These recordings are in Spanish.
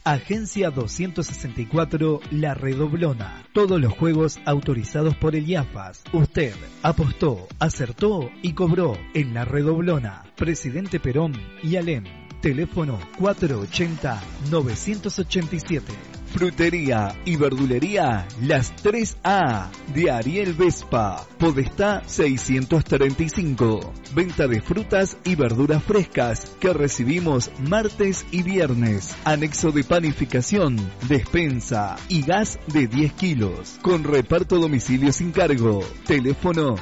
Agencia 264 La Redoblona. Todos los juegos autorizados por el IAFAS. Usted apostó, acertó y cobró en La Redoblona. Presidente Perón y Alem. Teléfono 480-987. Frutería y verdulería Las 3A de Ariel Vespa. Podestá 635. Venta de frutas y verduras frescas que recibimos martes y viernes. Anexo de panificación, despensa y gas de 10 kilos. Con reparto domicilio sin cargo. Teléfono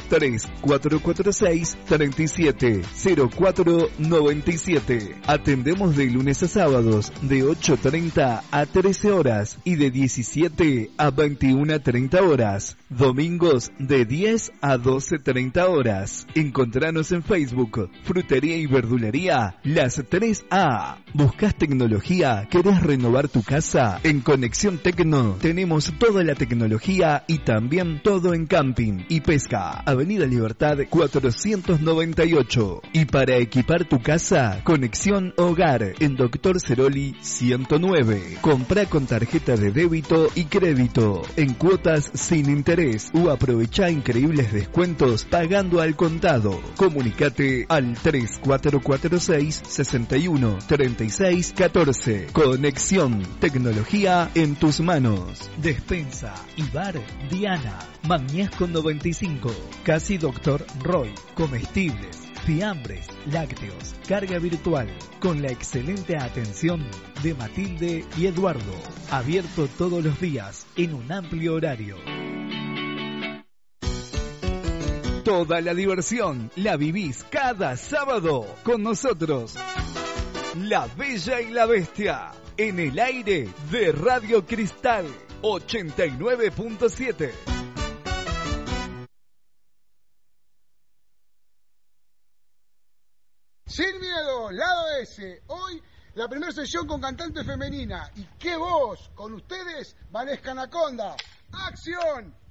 3446-370497. Atendemos de lunes a sábados de 8:30 a 13 horas. Y de 17 a 21:30 horas. Domingos de 10 a 12:30 horas. Encontranos en Facebook, Frutería y Verdulería Las 3A. ¿Buscas tecnología? ¿Querés renovar tu casa? En Conexión Tecno tenemos toda la tecnología y también todo en camping y pesca. Avenida Libertad 498. Y para equipar tu casa, Conexión Hogar en Doctor Ceroli 109. Comprá con tarjeta de débito y crédito en cuotas sin interés o aprovechá increíbles descuentos pagando al contado. Comunicate al 3446-613614. Conexión, tecnología en tus manos. Despensa y bar Diana, Mañez con 95, Casi Doctor Roy, comestibles, fiambres, lácteos, carga virtual, con la excelente atención de Matilde y Eduardo. Abierto todos los días en un amplio horario. Toda la diversión la vivís cada sábado con nosotros. La Bella y la Bestia, en el aire de Radio Cristal 89.7. Sin miedo, lado S. Hoy la primera sesión con cantante femenina. ¿Y qué voz? Con ustedes, Valesca Anaconda. ¡Acción!